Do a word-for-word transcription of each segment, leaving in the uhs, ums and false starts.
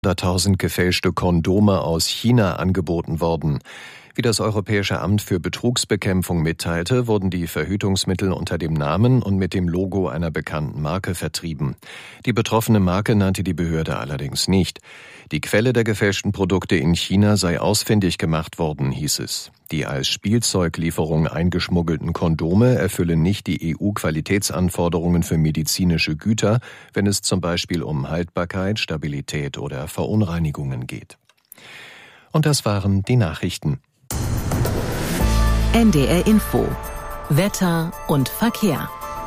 hunderttausend gefälschte Kondome aus China angeboten worden. Wie das Europäische Amt für Betrugsbekämpfung mitteilte, wurden die Verhütungsmittel unter dem Namen und mit dem Logo einer bekannten Marke vertrieben. Die betroffene Marke nannte die Behörde allerdings nicht. Die Quelle der gefälschten Produkte in China sei ausfindig gemacht worden, hieß es. Die als Spielzeuglieferung eingeschmuggelten Kondome erfüllen nicht die E U-Qualitätsanforderungen für medizinische Güter, wenn es zum Beispiel um Haltbarkeit, Stabilität oder Verunreinigungen geht. Und das waren die Nachrichten. N D R Info. Wetter und Verkehr.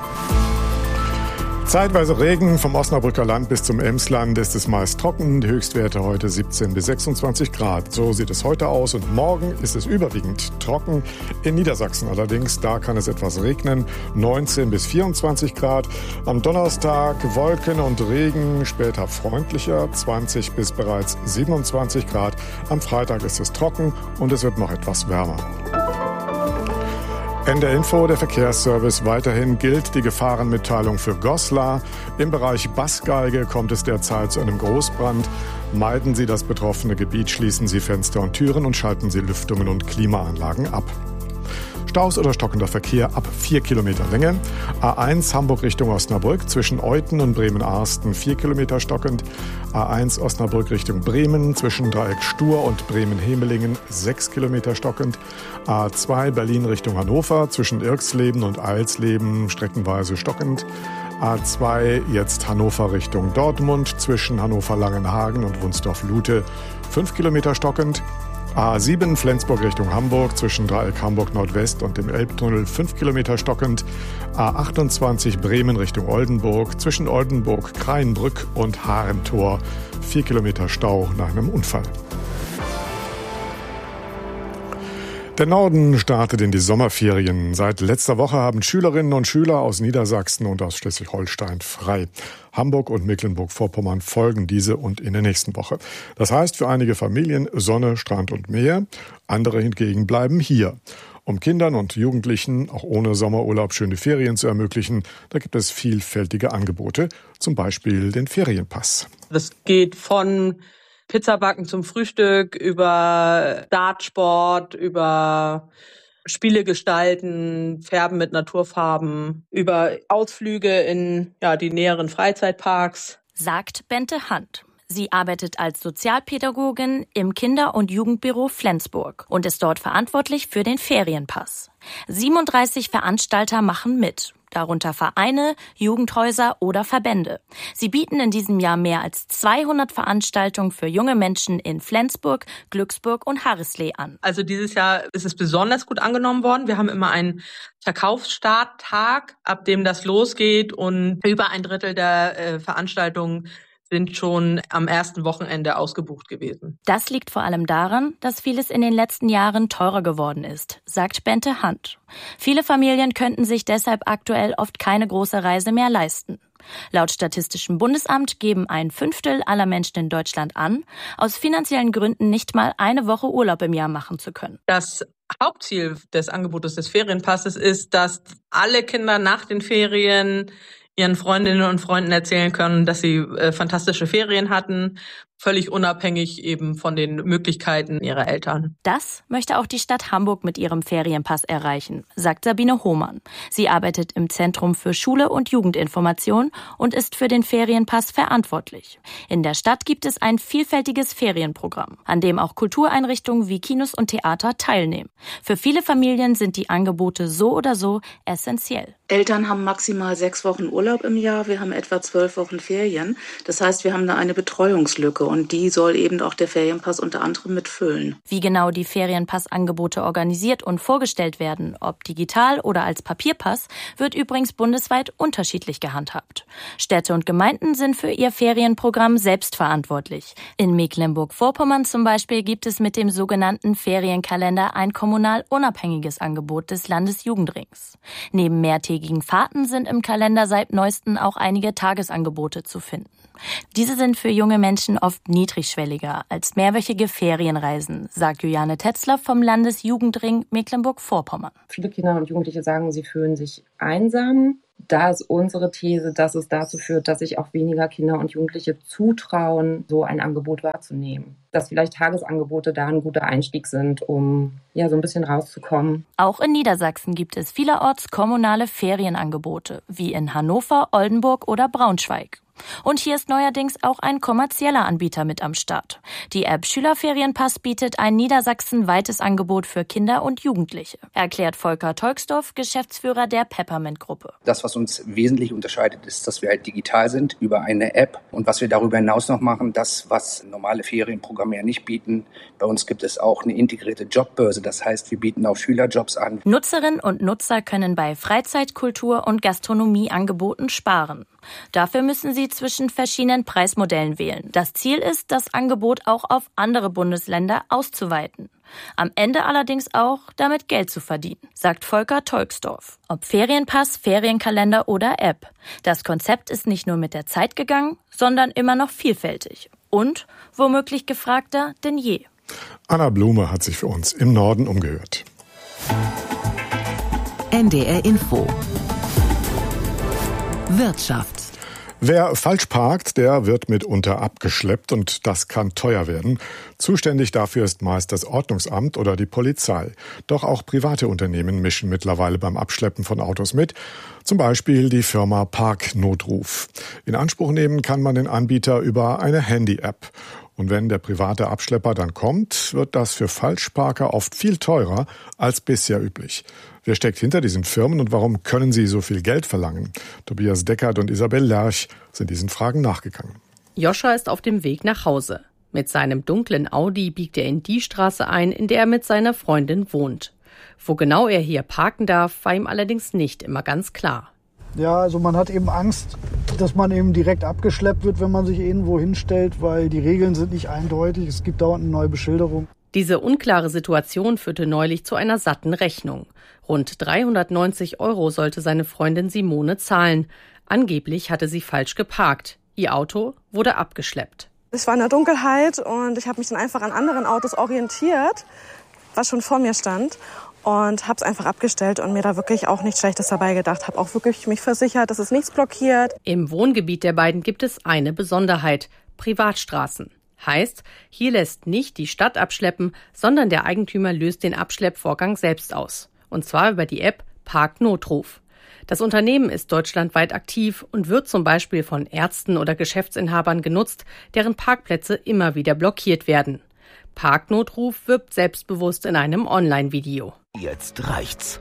Zeitweise Regen, vom Osnabrücker Land bis zum Emsland ist es meist trocken. Die Höchstwerte heute siebzehn bis sechsundzwanzig Grad. So sieht es heute aus und morgen ist es überwiegend trocken. In Niedersachsen allerdings, da kann es etwas regnen. neunzehn bis vierundzwanzig Grad. Am Donnerstag Wolken und Regen, später freundlicher, zwanzig bis bereits siebenundzwanzig Grad. Am Freitag ist es trocken und es wird noch etwas wärmer. N D R Info, der Verkehrsservice. Weiterhin gilt die Gefahrenmitteilung für Goslar. Im Bereich Bassgeige kommt es derzeit zu einem Großbrand. Meiden Sie das betroffene Gebiet, schließen Sie Fenster und Türen und schalten Sie Lüftungen und Klimaanlagen ab. Staus oder stockender Verkehr ab vier Kilometer Länge. A eins Hamburg Richtung Osnabrück zwischen Euthen und Bremen-Arsten vier Kilometer stockend. A eins Osnabrück Richtung Bremen zwischen Dreieck Stur und Bremen-Hemelingen sechs Kilometer stockend. A zwei Berlin Richtung Hannover zwischen Irxleben und Eilsleben streckenweise stockend. A zwei jetzt Hannover Richtung Dortmund zwischen Hannover-Langenhagen und Wunsdorf-Lute fünf Kilometer stockend. A sieben Flensburg Richtung Hamburg zwischen Dreieck Hamburg Nordwest und dem Elbtunnel fünf Kilometer stockend. A achtundzwanzig Bremen Richtung Oldenburg zwischen Oldenburg, Kraienbrück und Haarentor vier Kilometer Stau nach einem Unfall. Der Norden startet in die Sommerferien. Seit letzter Woche haben Schülerinnen und Schüler aus Niedersachsen und aus Schleswig-Holstein frei. Hamburg und Mecklenburg-Vorpommern folgen diese und in der nächsten Woche. Das heißt für einige Familien Sonne, Strand und Meer. Andere hingegen bleiben hier. Um Kindern und Jugendlichen auch ohne Sommerurlaub schöne Ferien zu ermöglichen, da gibt es vielfältige Angebote, zum Beispiel den Ferienpass. Das geht von Pizzabacken zum Frühstück, über Dartsport, über Spiele gestalten, Färben mit Naturfarben, über Ausflüge in ja, die näheren Freizeitparks. Sagt Bente Hand. Sie arbeitet als Sozialpädagogin im Kinder- und Jugendbüro Flensburg und ist dort verantwortlich für den Ferienpass. siebenunddreißig Veranstalter machen mit, darunter Vereine, Jugendhäuser oder Verbände. Sie bieten in diesem Jahr mehr als zweihundert Veranstaltungen für junge Menschen in Flensburg, Glücksburg und Harrisley an. Also dieses Jahr ist es besonders gut angenommen worden. Wir haben immer einen Verkaufsstarttag, ab dem das losgeht, und über ein Drittel der äh, Veranstaltungen sind schon am ersten Wochenende ausgebucht gewesen. Das liegt vor allem daran, dass vieles in den letzten Jahren teurer geworden ist, sagt Bente Hand. Viele Familien könnten sich deshalb aktuell oft keine große Reise mehr leisten. Laut Statistischem Bundesamt geben ein Fünftel aller Menschen in Deutschland an, aus finanziellen Gründen nicht mal eine Woche Urlaub im Jahr machen zu können. Das Hauptziel des Angebotes des Ferienpasses ist, dass alle Kinder nach den Ferien ihren Freundinnen und Freunden erzählen können, dass sie äh, fantastische Ferien hatten, völlig unabhängig eben von den Möglichkeiten ihrer Eltern. Das möchte auch die Stadt Hamburg mit ihrem Ferienpass erreichen, sagt Sabine Hohmann. Sie arbeitet im Zentrum für Schule und Jugendinformation und ist für den Ferienpass verantwortlich. In der Stadt gibt es ein vielfältiges Ferienprogramm, an dem auch Kultureinrichtungen wie Kinos und Theater teilnehmen. Für viele Familien sind die Angebote so oder so essentiell. Eltern haben maximal sechs Wochen Urlaub im Jahr, wir haben etwa zwölf Wochen Ferien. Das heißt, wir haben da eine Betreuungslücke und die soll eben auch der Ferienpass unter anderem mitfüllen. Wie genau die Ferienpassangebote organisiert und vorgestellt werden, ob digital oder als Papierpass, wird übrigens bundesweit unterschiedlich gehandhabt. Städte und Gemeinden sind für ihr Ferienprogramm selbst verantwortlich. In Mecklenburg-Vorpommern zum Beispiel gibt es mit dem sogenannten Ferienkalender ein kommunal unabhängiges Angebot des Landesjugendrings. Neben mehrtägigen Fahrten sind im Kalender seit neuestem auch einige Tagesangebote zu finden. Diese sind für junge Menschen oft niedrigschwelliger als mehrwöchige Ferienreisen, sagt Juliane Tetzler vom Landesjugendring Mecklenburg-Vorpommern. Viele Kinder und Jugendliche sagen, sie fühlen sich einsam. Da ist unsere These, dass es dazu führt, dass sich auch weniger Kinder und Jugendliche zutrauen, so ein Angebot wahrzunehmen. Dass vielleicht Tagesangebote da ein guter Einstieg sind, um ja so ein bisschen rauszukommen. Auch in Niedersachsen gibt es vielerorts kommunale Ferienangebote, wie in Hannover, Oldenburg oder Braunschweig. Und hier ist neuerdings auch ein kommerzieller Anbieter mit am Start. Die App Schülerferienpass bietet ein niedersachsenweites Angebot für Kinder und Jugendliche, erklärt Volker Tolksdorf, Geschäftsführer der Peppermint-Gruppe. Das, was uns wesentlich unterscheidet, ist, dass wir halt digital sind über eine App. Und was wir darüber hinaus noch machen, das, was normale Ferienprogramme ja nicht bieten. Bei uns gibt es auch eine integrierte Jobbörse. Das heißt, wir bieten auch Schülerjobs an. Nutzerinnen und Nutzer können bei Freizeit-, Kultur- und Gastronomieangeboten sparen. Dafür müssen sie zwischen verschiedenen Preismodellen wählen. Das Ziel ist, das Angebot auch auf andere Bundesländer auszuweiten. Am Ende allerdings auch damit Geld zu verdienen, sagt Volker Tolksdorf. Ob Ferienpass, Ferienkalender oder App. Das Konzept ist nicht nur mit der Zeit gegangen, sondern immer noch vielfältig. Und womöglich gefragter denn je. Anna Blume hat sich für uns im Norden umgehört. N D R Info. Wirtschaft. Wer falsch parkt, der wird mitunter abgeschleppt und das kann teuer werden. Zuständig dafür ist meist das Ordnungsamt oder die Polizei. Doch auch private Unternehmen mischen mittlerweile beim Abschleppen von Autos mit. Zum Beispiel die Firma Parknotruf. In Anspruch nehmen kann man den Anbieter über eine Handy-App. Und wenn der private Abschlepper dann kommt, wird das für Falschparker oft viel teurer als bisher üblich. Wer steckt hinter diesen Firmen und warum können sie so viel Geld verlangen? Tobias Deckert und Isabel Lerch sind diesen Fragen nachgegangen. Joscha ist auf dem Weg nach Hause. Mit seinem dunklen Audi biegt er in die Straße ein, in der er mit seiner Freundin wohnt. Wo genau er hier parken darf, war ihm allerdings nicht immer ganz klar. Ja, also man hat eben Angst, dass man eben direkt abgeschleppt wird, wenn man sich irgendwo hinstellt, weil die Regeln sind nicht eindeutig. Es gibt dauernd eine neue Beschilderung. Diese unklare Situation führte neulich zu einer satten Rechnung. Rund dreihundertneunzig Euro sollte seine Freundin Simone zahlen. Angeblich hatte sie falsch geparkt. Ihr Auto wurde abgeschleppt. Es war in der Dunkelheit und ich habe mich dann einfach an anderen Autos orientiert, was schon vor mir stand. Und habe es einfach abgestellt und mir da wirklich auch nichts Schlechtes dabei gedacht. Habe auch wirklich mich versichert, dass es nichts blockiert. Im Wohngebiet der beiden gibt es eine Besonderheit: Privatstraßen. Heißt, hier lässt nicht die Stadt abschleppen, sondern der Eigentümer löst den Abschleppvorgang selbst aus. Und zwar über die App Parknotruf. Das Unternehmen ist deutschlandweit aktiv und wird zum Beispiel von Ärzten oder Geschäftsinhabern genutzt, deren Parkplätze immer wieder blockiert werden. Parknotruf wirbt selbstbewusst in einem Online-Video. Jetzt reicht's.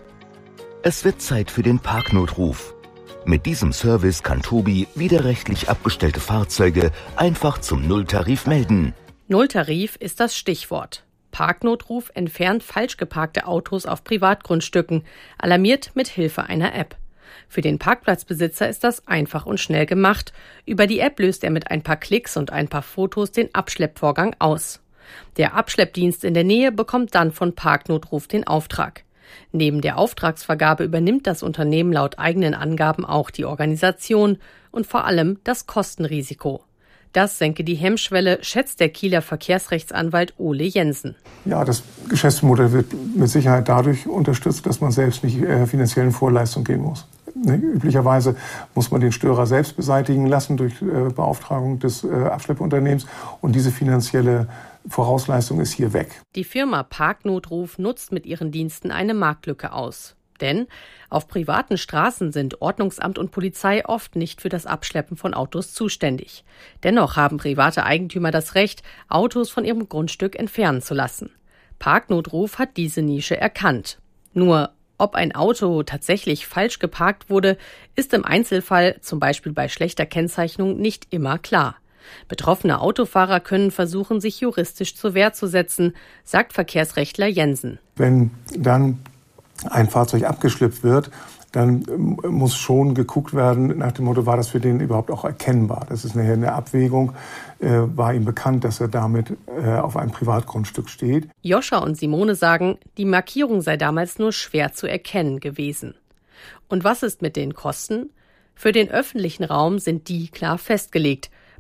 Es wird Zeit für den Parknotruf. Mit diesem Service kann Tobi widerrechtlich abgestellte Fahrzeuge einfach zum Nulltarif melden. Nulltarif ist das Stichwort. Parknotruf entfernt falsch geparkte Autos auf Privatgrundstücken, alarmiert mit Hilfe einer App. Für den Parkplatzbesitzer ist das einfach und schnell gemacht. Über die App löst er mit ein paar Klicks und ein paar Fotos den Abschleppvorgang aus. Der Abschleppdienst in der Nähe bekommt dann von Parknotruf den Auftrag. Neben der Auftragsvergabe übernimmt das Unternehmen laut eigenen Angaben auch die Organisation und vor allem das Kostenrisiko. Das senke die Hemmschwelle, schätzt der Kieler Verkehrsrechtsanwalt Ole Jensen. Ja, das Geschäftsmodell wird mit Sicherheit dadurch unterstützt, dass man selbst nicht äh, finanziellen Vorleistung gehen muss. Ne? Üblicherweise muss man den Störer selbst beseitigen lassen durch äh, Beauftragung des äh, Abschleppunternehmens und diese finanzielle Vorausleistung ist hier weg. Die Firma Parknotruf nutzt mit ihren Diensten eine Marktlücke aus. Denn auf privaten Straßen sind Ordnungsamt und Polizei oft nicht für das Abschleppen von Autos zuständig. Dennoch haben private Eigentümer das Recht, Autos von ihrem Grundstück entfernen zu lassen. Parknotruf hat diese Nische erkannt. Nur, ob ein Auto tatsächlich falsch geparkt wurde, ist im Einzelfall, zum Beispiel bei schlechter Kennzeichnung, nicht immer klar. Betroffene Autofahrer können versuchen, sich juristisch zur Wehr zu setzen, sagt Verkehrsrechtler Jensen. Wenn dann ein Fahrzeug abgeschleppt wird, dann muss schon geguckt werden nach dem Motto, war das für den überhaupt auch erkennbar? Das ist nachher eine Abwägung. Äh, war ihm bekannt, dass er damit äh, auf einem Privatgrundstück steht? Joscha und Simone sagen, die Markierung sei damals nur schwer zu erkennen gewesen. Und was ist mit den Kosten? Für den öffentlichen Raum sind die klar festgelegt.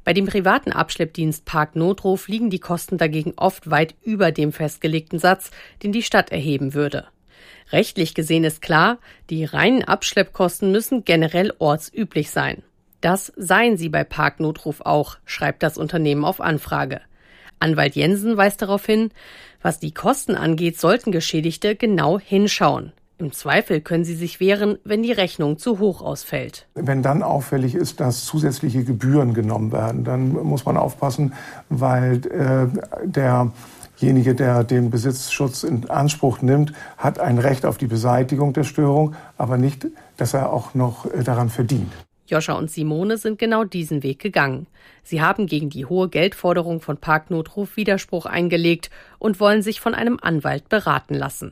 Bei dem privaten Abschleppdienst Parknotruf liegen die Kosten dagegen oft weit über dem festgelegten Satz, den die Stadt erheben würde. Rechtlich gesehen ist klar, die reinen Abschleppkosten müssen generell ortsüblich sein. Das seien sie bei Parknotruf auch, schreibt das Unternehmen auf Anfrage. Anwalt Jensen weist darauf hin, was die Kosten angeht, sollten Geschädigte genau hinschauen. Im Zweifel können sie sich wehren, wenn die Rechnung zu hoch ausfällt. Wenn dann auffällig ist, dass zusätzliche Gebühren genommen werden, dann muss man aufpassen, weil äh, derjenige, der den Besitzschutz in Anspruch nimmt, hat ein Recht auf die Beseitigung der Störung, aber nicht, dass er auch noch äh, daran verdient. Joscha und Simone sind genau diesen Weg gegangen. Sie haben gegen die hohe Geldforderung von Parknotruf Widerspruch eingelegt und wollen sich von einem Anwalt beraten lassen.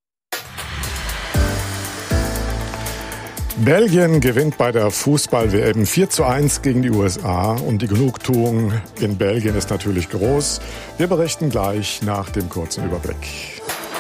Belgien gewinnt bei der Fußball-W M vier zu eins gegen die U S A und die Genugtuung in Belgien ist natürlich groß. Wir berichten gleich nach dem kurzen Überblick.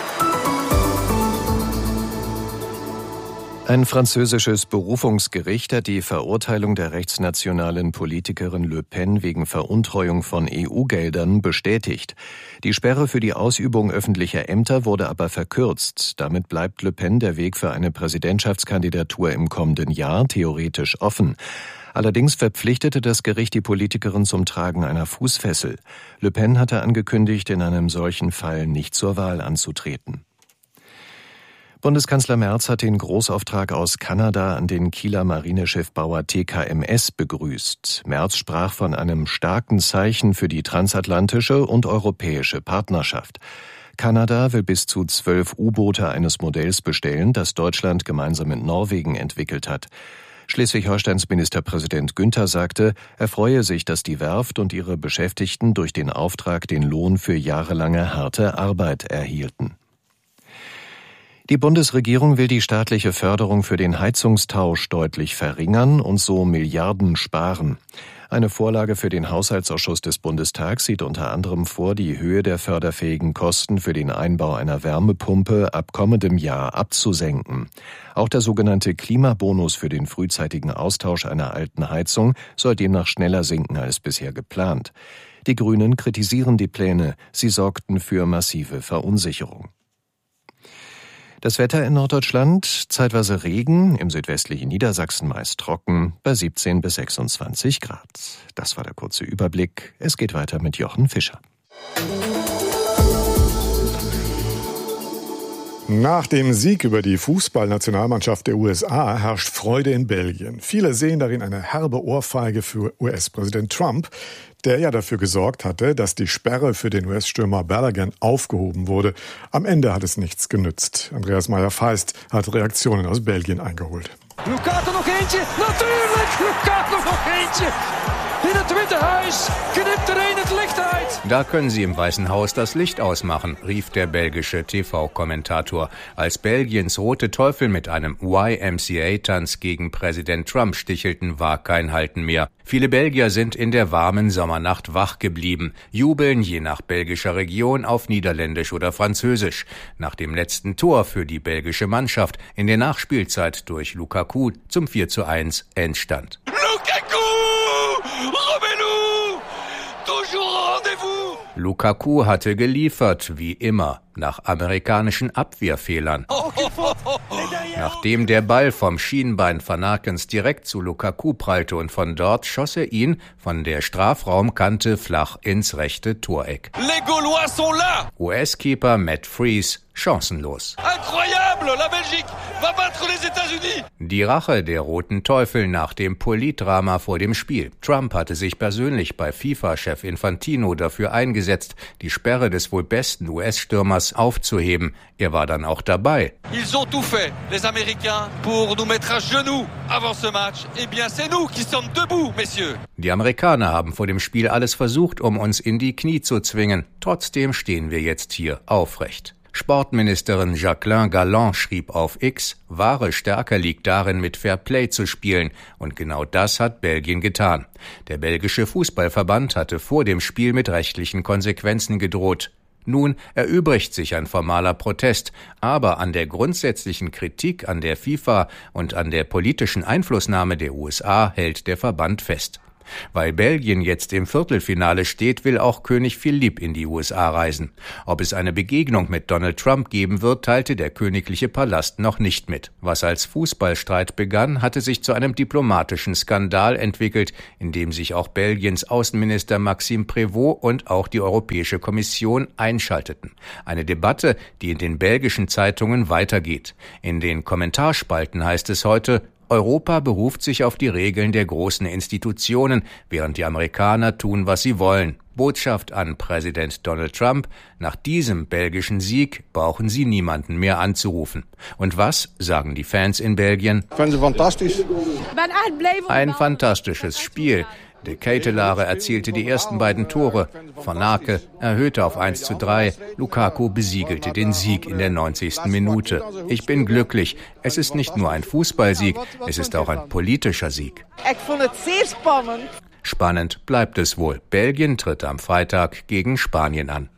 Ein französisches Berufungsgericht hat die Verurteilung der rechtsnationalen Politikerin Le Pen wegen Veruntreuung von E U-Geldern bestätigt. Die Sperre für die Ausübung öffentlicher Ämter wurde aber verkürzt. Damit bleibt Le Pen der Weg für eine Präsidentschaftskandidatur im kommenden Jahr theoretisch offen. Allerdings verpflichtete das Gericht die Politikerin zum Tragen einer Fußfessel. Le Pen hatte angekündigt, in einem solchen Fall nicht zur Wahl anzutreten. Bundeskanzler Merz hat den Großauftrag aus Kanada an den Kieler Marineschiffbauer T K M S begrüßt. Merz sprach von einem starken Zeichen für die transatlantische und europäische Partnerschaft. Kanada will bis zu zwölf U-Boote eines Modells bestellen, das Deutschland gemeinsam mit Norwegen entwickelt hat. Schleswig-Holsteins Ministerpräsident Günther sagte, er freue sich, dass die Werft und ihre Beschäftigten durch den Auftrag den Lohn für jahrelange harte Arbeit erhielten. Die Bundesregierung will die staatliche Förderung für den Heizungstausch deutlich verringern und so Milliarden sparen. Eine Vorlage für den Haushaltsausschuss des Bundestags sieht unter anderem vor, die Höhe der förderfähigen Kosten für den Einbau einer Wärmepumpe ab kommendem Jahr abzusenken. Auch der sogenannte Klimabonus für den frühzeitigen Austausch einer alten Heizung soll demnach schneller sinken als bisher geplant. Die Grünen kritisieren die Pläne, sie sorgten für massive Verunsicherung. Das Wetter in Norddeutschland, zeitweise Regen, im südwestlichen Niedersachsen meist trocken, bei siebzehn bis sechsundzwanzig Grad. Das war der kurze Überblick. Es geht weiter mit Jochen Fischer. Nach dem Sieg über die Fußballnationalmannschaft der U S A herrscht Freude in Belgien. Viele sehen darin eine herbe Ohrfeige für U S-Präsident Trump, der ja dafür gesorgt hatte, dass die Sperre für den U S-Stürmer Balogun aufgehoben wurde. Am Ende hat es nichts genützt. Andreas Meyer-Feist hat Reaktionen aus Belgien eingeholt. Lukaku noch eentje, natuurlijk! Lukaku noch eentje! In het Witte Huis knippt er een het Licht uit. Da können Sie im Weißen Haus das Licht ausmachen, rief der belgische T V-Kommentator, als Belgiens Rote Teufel mit einem Y M C A-Tanz gegen Präsident Trump stichelten, war kein Halten mehr. Viele Belgier sind in der warmen Sommernacht wach geblieben, jubeln je nach belgischer Region auf Niederländisch oder Französisch. Nach dem letzten Tor für die belgische Mannschaft in der Nachspielzeit durch Lukaku zum vier zu eins Endstand. Lukaku! Romelu! Toujours rendezvous! Lukaku hatte geliefert, wie immer, nach amerikanischen Abwehrfehlern. Nachdem der Ball vom Schienbein Van Ackens direkt zu Lukaku prallte und von dort schoss er ihn von der Strafraumkante flach ins rechte Toreck. Les Gaulois sont là! U S-Keeper Matt Freese chancenlos. Incroyable! La Belgique va battre les États-Unis! Die Rache der Roten Teufel nach dem Politdrama vor dem Spiel. Trump hatte sich persönlich bei FIFA-Chef Infantino dafür eingesetzt, die Sperre des wohl besten U S-Stürmers aufzuheben. Er war dann auch dabei. Ils ont tout fait, les Américains, pour nous mettre à genoux avant ce match. Eh bien, c'est nous qui sommes debout, messieurs. Die Amerikaner haben vor dem Spiel alles versucht, um uns in die Knie zu zwingen. Trotzdem stehen wir jetzt hier aufrecht. Sportministerin Jacqueline Galland schrieb auf X, wahre Stärke liegt darin, mit Fair Play zu spielen. Und genau das hat Belgien getan. Der belgische Fußballverband hatte vor dem Spiel mit rechtlichen Konsequenzen gedroht. Nun erübrigt sich ein formaler Protest, aber an der grundsätzlichen Kritik an der FIFA und an der politischen Einflussnahme der U S A hält der Verband fest. Weil Belgien jetzt im Viertelfinale steht, will auch König Philipp in die U S A reisen. Ob es eine Begegnung mit Donald Trump geben wird, teilte der königliche Palast noch nicht mit. Was als Fußballstreit begann, hatte sich zu einem diplomatischen Skandal entwickelt, in dem sich auch Belgiens Außenminister Maxime Prévost und auch die Europäische Kommission einschalteten. Eine Debatte, die in den belgischen Zeitungen weitergeht. In den Kommentarspalten heißt es heute: Europa beruft sich auf die Regeln der großen Institutionen, während die Amerikaner tun, was sie wollen. Botschaft an Präsident Donald Trump: Nach diesem belgischen Sieg brauchen Sie niemanden mehr anzurufen. Und was sagen die Fans in Belgien? Fantastisch. Ein fantastisches Spiel. De Ketelaere erzielte die ersten beiden Tore. Van Aken erhöhte auf eins zu drei. Lukaku besiegelte den Sieg in der neunzigsten Minute. Ich bin glücklich. Es ist nicht nur ein Fußballsieg, es ist auch ein politischer Sieg. Ich fand es sehr spannend. Spannend bleibt es wohl. Belgien tritt am Freitag gegen Spanien an.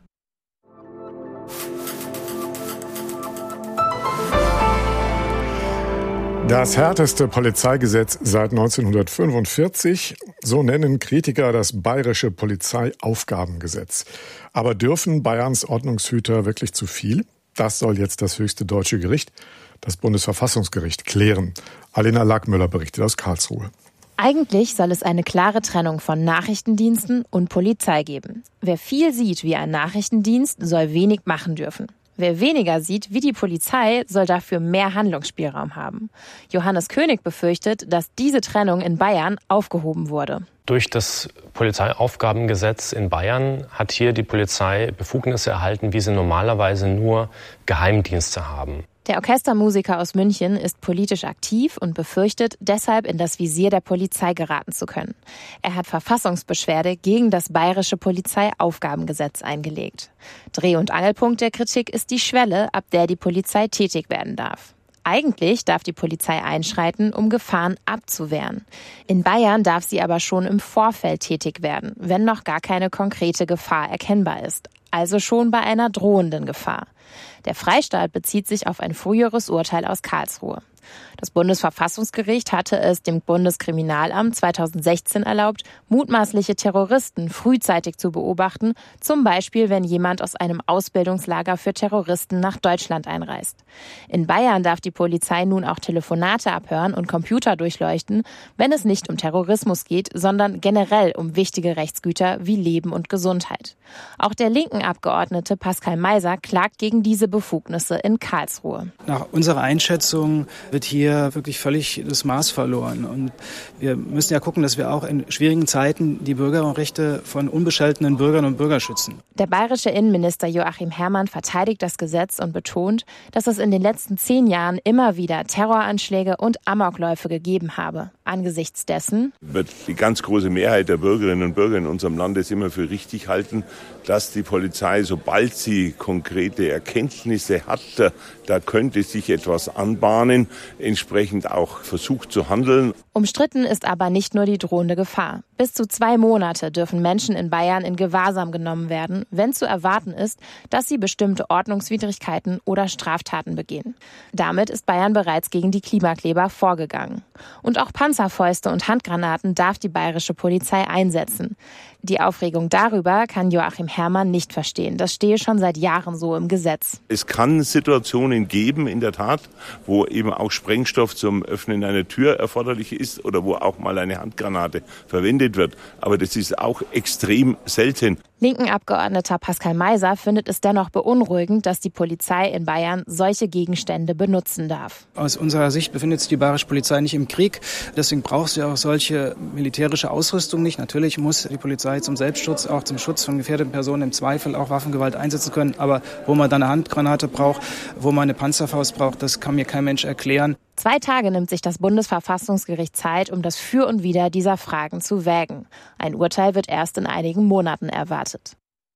Das härteste Polizeigesetz seit neunzehnhundertfünfundvierzig, so nennen Kritiker das Bayerische Polizeiaufgabengesetz. Aber dürfen Bayerns Ordnungshüter wirklich zu viel? Das soll jetzt das höchste deutsche Gericht, das Bundesverfassungsgericht, klären. Alena Lackmüller berichtet aus Karlsruhe. Eigentlich soll es eine klare Trennung von Nachrichtendiensten und Polizei geben. Wer viel sieht wie ein Nachrichtendienst, soll wenig machen dürfen. Wer weniger sieht wie die Polizei, soll dafür mehr Handlungsspielraum haben. Johannes König befürchtet, dass diese Trennung in Bayern aufgehoben wurde. Durch das Polizeiaufgabengesetz in Bayern hat hier die Polizei Befugnisse erhalten, wie sie normalerweise nur Geheimdienste haben. Der Orchestermusiker aus München ist politisch aktiv und befürchtet, deshalb in das Visier der Polizei geraten zu können. Er hat Verfassungsbeschwerde gegen das Bayerische Polizeiaufgabengesetz eingelegt. Dreh- und Angelpunkt der Kritik ist die Schwelle, ab der die Polizei tätig werden darf. Eigentlich darf die Polizei einschreiten, um Gefahren abzuwehren. In Bayern darf sie aber schon im Vorfeld tätig werden, wenn noch gar keine konkrete Gefahr erkennbar ist. Also schon bei einer drohenden Gefahr. Der Freistaat bezieht sich auf ein früheres Urteil aus Karlsruhe. Das Bundesverfassungsgericht hatte es dem Bundeskriminalamt zweitausendsechzehn erlaubt, mutmaßliche Terroristen frühzeitig zu beobachten, zum Beispiel wenn jemand aus einem Ausbildungslager für Terroristen nach Deutschland einreist. In Bayern darf die Polizei nun auch Telefonate abhören und Computer durchleuchten, wenn es nicht um Terrorismus geht, sondern generell um wichtige Rechtsgüter wie Leben und Gesundheit. Auch der linken Abgeordnete Pascal Meiser klagt gegen diese Befugnisse in Karlsruhe. Nach unserer Einschätzung wird hier wirklich völlig das Maß verloren. Und wir müssen ja gucken, dass wir auch in schwierigen Zeiten die Bürgerrechte von unbescholtenen Bürgern und Bürgern schützen. Der bayerische Innenminister Joachim Herrmann verteidigt das Gesetz und betont, dass es in den letzten zehn Jahren immer wieder Terroranschläge und Amokläufe gegeben habe. Angesichts dessen wird die ganz große Mehrheit der Bürgerinnen und Bürger in unserem Land es immer für richtig halten, dass die Polizei, sobald sie konkrete Erkenntnisse hat, da könnte sich etwas anbahnen, entsprechend auch versucht zu handeln. Umstritten ist aber nicht nur die drohende Gefahr. Bis zu zwei Monate dürfen Menschen in Bayern in Gewahrsam genommen werden, wenn zu erwarten ist, dass sie bestimmte Ordnungswidrigkeiten oder Straftaten begehen. Damit ist Bayern bereits gegen die Klimakleber vorgegangen. Und auch Panzerfäuste und Handgranaten darf die bayerische Polizei einsetzen. Die Aufregung darüber kann Joachim Herrmann nicht verstehen. Das stehe schon seit Jahren so im Gesetz. Es kann Situationen geben, in der Tat, wo eben auch Sprengstoff zum Öffnen einer Tür erforderlich ist oder wo auch mal eine Handgranate verwendet wird. Aber das ist auch extrem selten. Linken Abgeordneter Pascal Meiser findet es dennoch beunruhigend, dass die Polizei in Bayern solche Gegenstände benutzen darf. Aus unserer Sicht befindet sich die bayerische Polizei nicht im Krieg. Deswegen braucht sie auch solche militärische Ausrüstung nicht. Natürlich muss die Polizei zum Selbstschutz, auch zum Schutz von gefährdeten Personen im Zweifel auch Waffengewalt einsetzen können. Aber wo man dann eine Handgranate braucht, wo man eine Panzerfaust braucht, das kann mir kein Mensch erklären. Zwei Tage nimmt sich das Bundesverfassungsgericht Zeit, um das Für und Wider dieser Fragen zu wägen. Ein Urteil wird erst in einigen Monaten erwartet.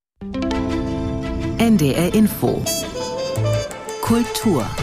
N D R Info Kultur.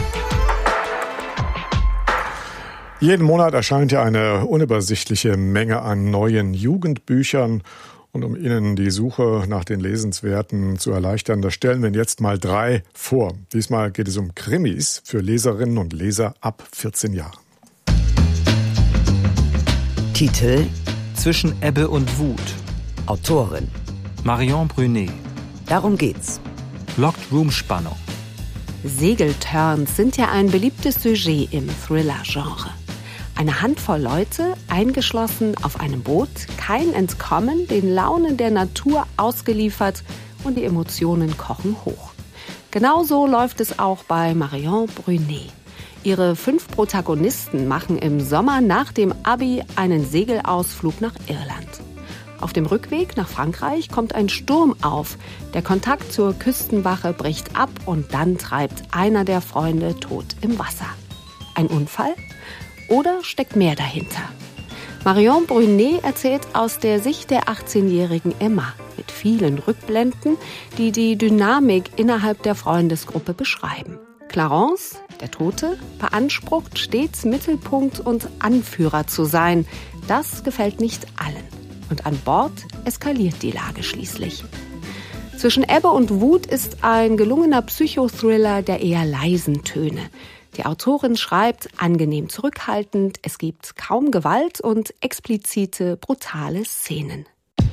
Jeden Monat erscheint ja eine unübersichtliche Menge an neuen Jugendbüchern. Und um Ihnen die Suche nach den Lesenswerten zu erleichtern, da stellen wir Ihnen jetzt mal drei vor. Diesmal geht es um Krimis für Leserinnen und Leser ab vierzehn Jahren. Titel Zwischen Ebbe und Wut. Autorin Marion Brunet. Darum geht's. Locked-Room-Spannung. Segelturns sind ja ein beliebtes Sujet im Thriller-Genre. Eine Handvoll Leute, eingeschlossen auf einem Boot, kein Entkommen, den Launen der Natur ausgeliefert und die Emotionen kochen hoch. Genauso läuft es auch bei Marion Brunet. Ihre fünf Protagonisten machen im Sommer nach dem Abi einen Segelausflug nach Irland. Auf dem Rückweg nach Frankreich kommt ein Sturm auf. Der Kontakt zur Küstenwache bricht ab und dann treibt einer der Freunde tot im Wasser. Ein Unfall? Oder steckt mehr dahinter? Marion Brunet erzählt aus der Sicht der achtzehnjährigen Emma mit vielen Rückblenden, die die Dynamik innerhalb der Freundesgruppe beschreiben. Clarence, der Tote, beansprucht stets Mittelpunkt und Anführer zu sein. Das gefällt nicht allen. Und an Bord eskaliert die Lage schließlich. Zwischen Ebbe und Wut ist ein gelungener Psychothriller der eher leisen Töne. Die Autorin schreibt angenehm zurückhaltend, es gibt kaum Gewalt und explizite, brutale Szenen.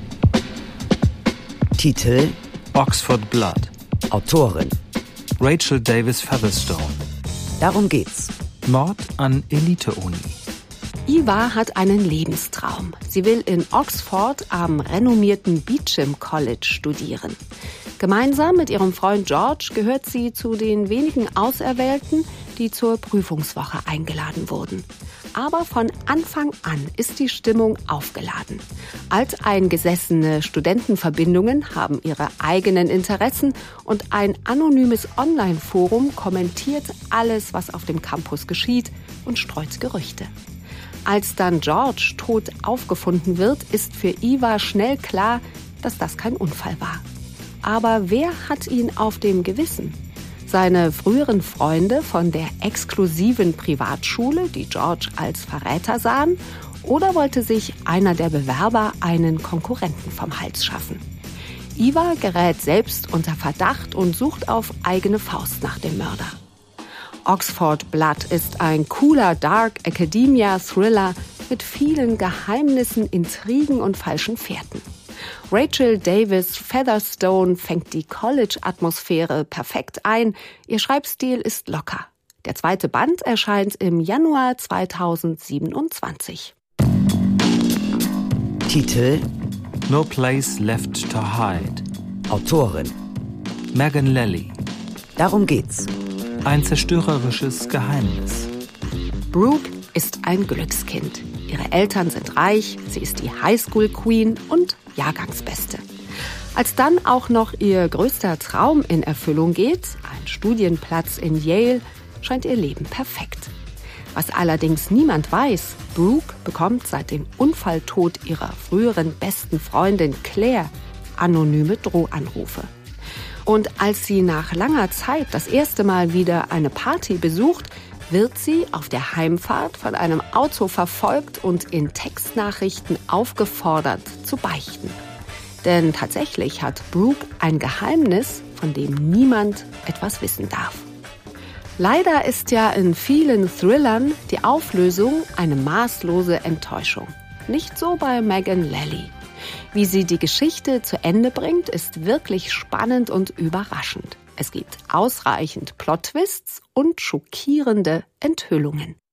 Titel Oxford Blood. Autorin Rachel Davis Featherstone. Darum geht's. Mord an Elite-Uni. Eva hat einen Lebenstraum. Sie will in Oxford am renommierten Beauchamp College studieren. Gemeinsam mit ihrem Freund George gehört sie zu den wenigen Auserwählten, die zur Prüfungswoche eingeladen wurden. Aber von Anfang an ist die Stimmung aufgeladen. Alteingesessene Studentenverbindungen haben ihre eigenen Interessen und ein anonymes Online-Forum kommentiert alles, was auf dem Campus geschieht und streut Gerüchte. Als dann George tot aufgefunden wird, ist für Eva schnell klar, dass das kein Unfall war. Aber wer hat ihn auf dem Gewissen? Seine früheren Freunde von der exklusiven Privatschule, die George als Verräter sahen, oder wollte sich einer der Bewerber einen Konkurrenten vom Hals schaffen? Eva gerät selbst unter Verdacht und sucht auf eigene Faust nach dem Mörder. Oxford Blood ist ein cooler Dark Academia Thriller mit vielen Geheimnissen, Intrigen und falschen Fährten. Rachel Davis Featherstone fängt die College-Atmosphäre perfekt ein. Ihr Schreibstil ist locker. Der zweite Band erscheint im Januar zweitausendsiebenundzwanzig. Titel No Place Left to Hide. Autorin Megan Lally. Darum geht's. Ein zerstörerisches Geheimnis. Brooke ist ein Glückskind. Ihre Eltern sind reich, sie ist die Highschool-Queen und Jahrgangsbeste. Als dann auch noch ihr größter Traum in Erfüllung geht, ein Studienplatz in Yale, scheint ihr Leben perfekt. Was allerdings niemand weiß, Brooke bekommt seit dem Unfalltod ihrer früheren besten Freundin Claire anonyme Drohanrufe. Und als sie nach langer Zeit das erste Mal wieder eine Party besucht, wird sie auf der Heimfahrt von einem Auto verfolgt und in Textnachrichten aufgefordert zu beichten. Denn tatsächlich hat Brooke ein Geheimnis, von dem niemand etwas wissen darf. Leider ist ja in vielen Thrillern die Auflösung eine maßlose Enttäuschung. Nicht so bei Megan Lally. Wie sie die Geschichte zu Ende bringt, ist wirklich spannend und überraschend. Es gibt ausreichend Plot-Twists und schockierende Enthüllungen.